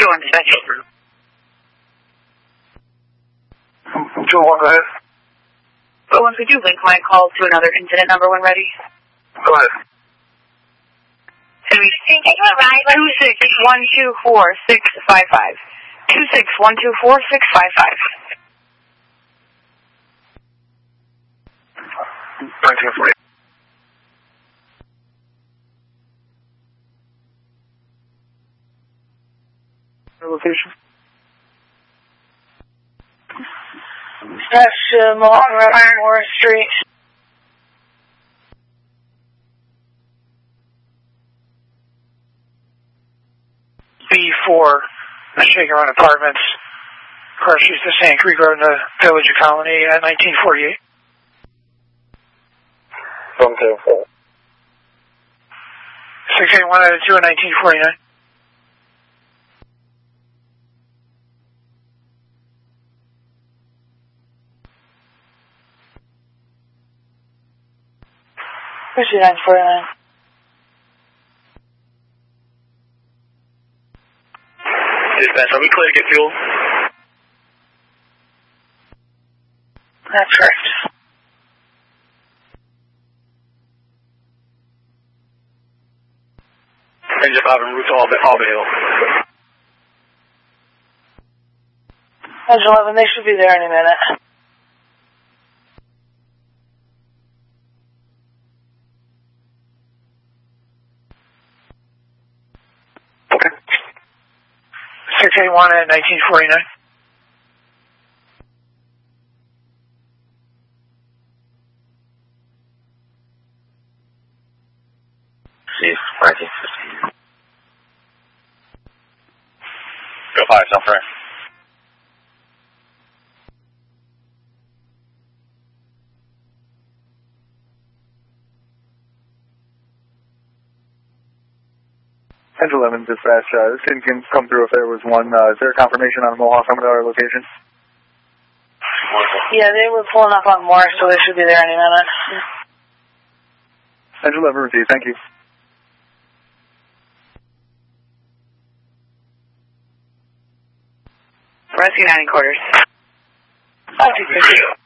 2-1 dispatch. 2-1, go ahead. But once we do link my call to another incident number when ready. Go ahead. Can we 26124-655. 26124-655. 1940. Location? That's Mohawk Road, Ironmore Street. B4, Shaker Run Apartments. Car she's to Sand Creek Road in the Village of Colony at 1948. 681 out of 2 at 1949. Where's the 949? Dispatch, are we clear to get fuel? That's correct. Engine 5 en route to Auburn Hill. Engine 11, they should be there any minute. Okay. 681 at 1949. See, parking. Go 5, South Front. Engine 11 dispatch, this didn't come through if there was one. Is there a confirmation on Mohawk Commodore location? Yeah, they were pulling up on Moore, so they should be there any minute. Engine 11 received, thank you. Rescue 90 quarters. 50-50.